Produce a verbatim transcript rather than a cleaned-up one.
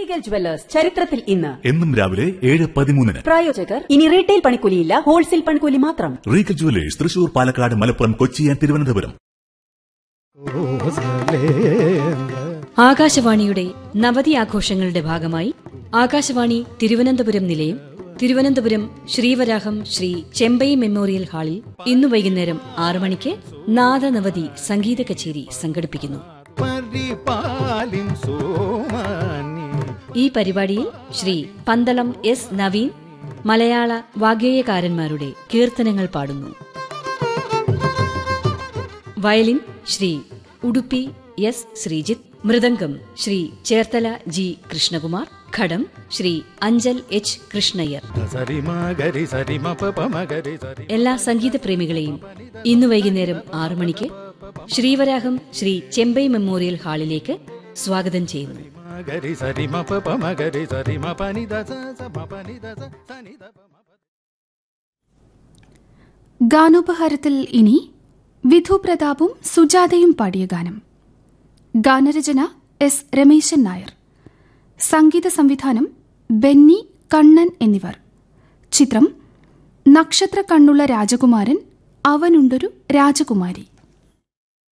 Regal jewellers ചരിത്രത്തിൽ ഇന്ന് എന്നും രാവിലെ ഏഴ് പതിമൂന്നിന്. പ്രായോജകർ ഇനി റീറ്റെയിൽ പണിക്കൂലിയില്ല, ഹോൾസെയിൽ പണിക്കൂലി മാത്രം. Regal jewellers Thrissur, Palakkad, Malappuram, Kochi and Thiruvananthapuram. ആകാശവാണിയുടെ നവതി ആഘോഷങ്ങളുടെ ഭാഗമായി ആകാശവാണി തിരുവനന്തപുരം നിലയം തിരുവനന്തപുരം ശ്രീവരാഹം ശ്രീ ചെമ്പൈ മെമ്മോറിയൽ ഹാളിൽ ഇന്നു വൈകുന്നേരം ആറു മണിക്ക് നാദനവതി സംഗീത കച്ചേരി സംഘടിപ്പിക്കുന്നു. ഈ പരിപാടിയിൽ ശ്രീ പന്തളം എസ് നവീൻ മലയാള വാഗ്ഗേയകാരന്മാരുടെ കീർത്തനങ്ങൾ പാടുന്നു. Violin Shri Udupi S Sreejith, mridangam Shri Cherthala G Krishnakumar, ഘടം ശ്രീ അഞ്ചൽ എച്ച് കൃഷ്ണയ്യർ. എല്ലാ സംഗീത പ്രേമികളെയും ഇന്നു വൈകുന്നേരം ആറു മണിക്ക് ശ്രീവരാഹം ശ്രീ ചെമ്പൈ മെമ്മോറിയൽ ഹാളിലേക്ക് സ്വാഗതം ചെയ്യുന്നു. ഗാനോപഹാരത്തിൽ ഇനി വിധു പ്രതാപും സുജാതയും പാടിയ ഗാനം. ഗാനരചന എസ് രമേശൻ നായർ, സംഗീത സംവിധാനം ബെന്നി, കണ്ണൻ എന്നിവർ. ചിത്രം നക്ഷത്ര കണ്ണുള്ള രാജകുമാരൻ, അവനുണ്ടൊരു രാജകുമാരി.